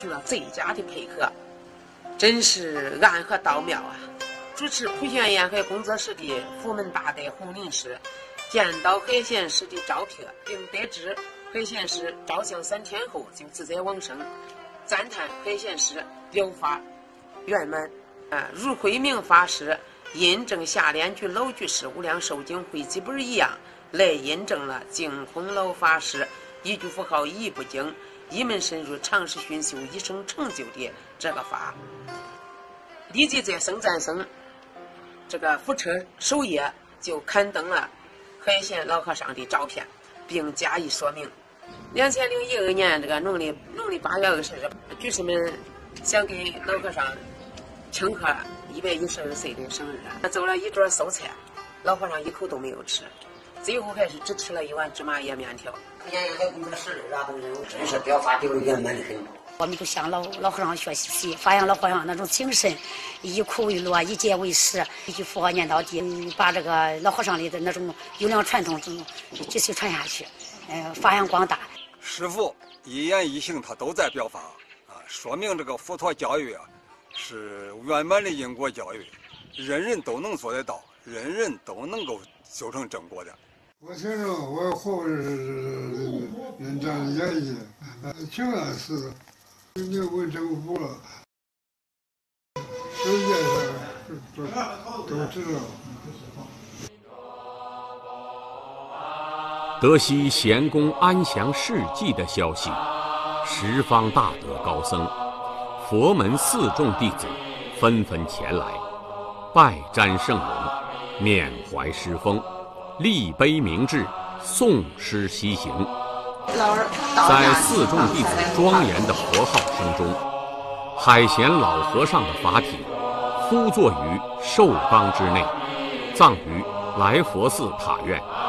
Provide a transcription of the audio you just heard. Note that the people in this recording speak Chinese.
了最佳的配合，真是暗合道妙啊！主持普贤宴会工作室的福门大德洪林师见到海贤师的照片，并得知海贤师照相3天后就自在往生，赞叹海贤师疗法圆满。如慧明法师印证下联句老居士无量寿经汇集本一样，来印证了净空老法师一句符号一不精，一门深入，长时熏修，一生成就的这个法。立即在僧赞僧这个福车首页就刊登了海贤老和尚的照片，并加以说明。2012年这个农历8月20日，居士们想给老和尚庆贺112岁的生日，做了一桌素菜，老和尚一口都没有吃，最后还是只吃了1碗芝麻叶面条。 工作室的真是表达都圆满的很。 我们都向老和尚学习，发扬老和尚那种精神，以苦为乐，以戒为师，一句佛号念到底，把这个老和尚里的那种优良传统继续传下去，发扬光大。 师父一言一行他都在表达说明这个佛陀教育是圆满的因果教育，人人都能做得到，人人都能够修成正果的。 我听着我后人这样演绎，挺安似的，没有问政府了，世界上都知道。 得悉贤公安详事迹的消息，十方大德高僧、佛门4众弟子纷纷前来，拜瞻圣容，缅怀师风，立碑明志，诵诗西行。在4众弟子庄严的佛号声中，海贤老和尚的法体敷坐于寿冈之内，葬于来佛寺塔院。